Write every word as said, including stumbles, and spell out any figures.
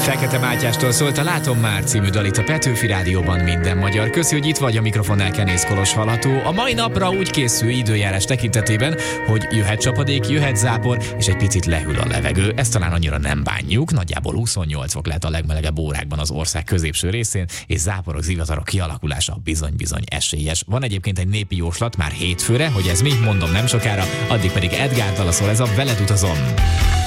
Fekete Mátyástól szólt a Látom már című dal itt a Petőfi Rádióban minden magyar. Köszi, hogy itt vagy, a mikrofonnál Kenész Kolos hallható. A mai napra úgy készül időjárás tekintetében, hogy jöhet csapadék, jöhet zápor, és egy picit lehűl a levegő. Ezt talán annyira nem bánjuk, nagyjából huszonnyolc fok lehet a legmelegebb órákban az ország középső részén, és záporok, zivatarok kialakulása bizony-bizony esélyes. Van egyébként egy népi jóslat már hétfőre, hogy ez mi, mondom nem sokára, addig pedig Edgár dala szól, ez a Veled utazom.